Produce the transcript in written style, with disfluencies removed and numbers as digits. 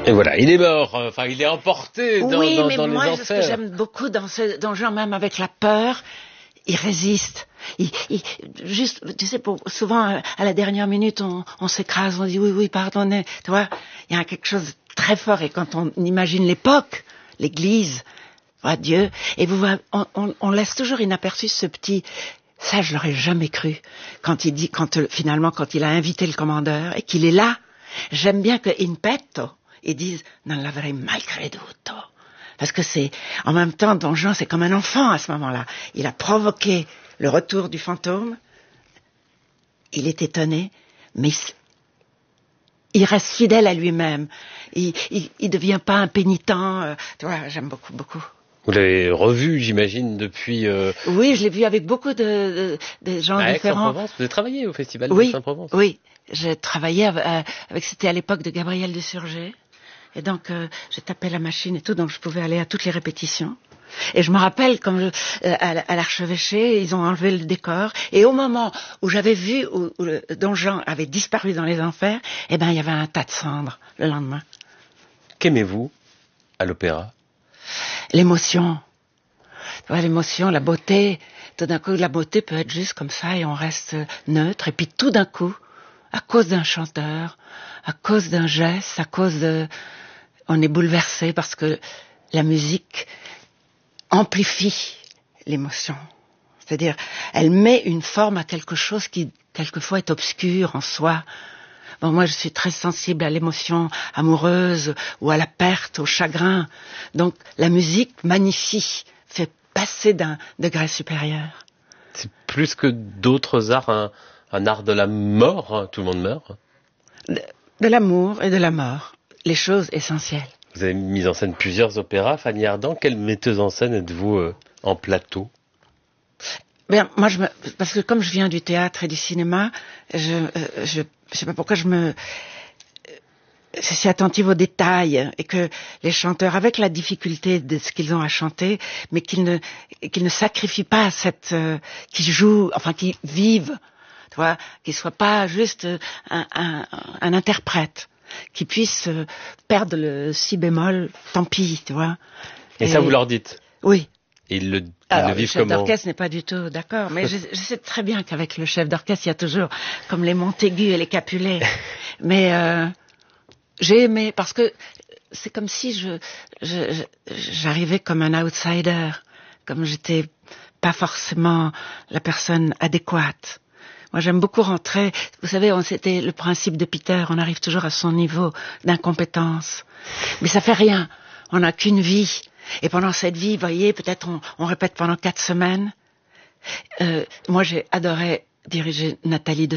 Et voilà, il est mort, enfin il est emporté dans les enfers. Oui, mais moi, ce que j'aime beaucoup dans Jean, même avec la peur, il résiste. Juste, tu sais, souvent à la dernière minute, on s'écrase, on dit oui, pardonnez. Tu vois, il y a quelque chose de très fort. Et quand on imagine l'époque, l'Église, Dieu, et on laisse toujours inaperçu ce petit. Ça, je l'aurais jamais cru. Quand finalement, quand il a invité le commandeur et qu'il est là, j'aime bien que in petto, ils disent non l'avrei mai creduto. Parce que en même temps, Don Juan, c'est comme un enfant à ce moment-là. Il a provoqué le retour du fantôme. Il est étonné, mais il reste fidèle à lui-même. Il devient pas impénitent. Tu vois, j'aime beaucoup, beaucoup. Vous l'avez revu, j'imagine, depuis... Oui, je l'ai vu avec beaucoup de gens différents. Aix-en-Provence, vous avez travaillé au Festival d'Aix-en-Provence. Oui, j'ai travaillé c'était à l'époque de Gabriel Desurgé. Et donc, j'ai tapé la machine et tout, donc je pouvais aller à toutes les répétitions. Et je me rappelle, à l'archevêché, ils ont enlevé le décor. Et au moment où j'avais vu où le Don Juan avait disparu dans les enfers, il y avait un tas de cendres le lendemain. Qu'aimez-vous à l'opéra ? L'émotion. L'émotion, la beauté. Tout d'un coup, la beauté peut être juste comme ça et on reste neutre. Et puis tout d'un coup, à cause d'un chanteur, à cause d'un geste, on est bouleversé parce que la musique amplifie l'émotion. C'est-à-dire, elle met une forme à quelque chose qui, quelquefois, est obscur en soi. Bon, moi, je suis très sensible à l'émotion amoureuse ou à la perte, au chagrin. Donc, la musique magnifie, fait passer d'un degré supérieur. C'est plus que d'autres arts, un art de la mort, hein, tout le monde meurt. De l'amour et de la mort, les choses essentielles. Vous avez mis en scène plusieurs opéras, Fanny Ardant. Quelle metteuse en scène êtes-vous en plateau ? Moi, parce que comme je viens du théâtre et du cinéma, je sais pas pourquoi je suis attentive aux détails et que les chanteurs, avec la difficulté de ce qu'ils ont à chanter, mais qu'ils ne sacrifient pas qu'ils jouent, enfin qu'ils vivent, tu vois, qu'ils soient pas juste un interprète, qu'ils puissent perdre le si bémol, tant pis, tu vois. Et ça, vous leur dites ? Oui. Ils le vivent comment ? Le chef d'orchestre n'est pas du tout d'accord, mais je sais très bien qu'avec le chef d'orchestre, il y a toujours comme les Montaigu et les Capulet. Mais j'ai aimé parce que c'est comme si j'arrivais comme un outsider, comme j'étais pas forcément la personne adéquate. Moi, j'aime beaucoup rentrer. Vous savez, c'était le principe de Peter. On arrive toujours à son niveau d'incompétence, mais ça fait rien. On n'a qu'une vie. Et pendant cette vie, vous voyez, peut-être on répète pendant 4 semaines. Moi, j'ai adoré diriger Nathalie de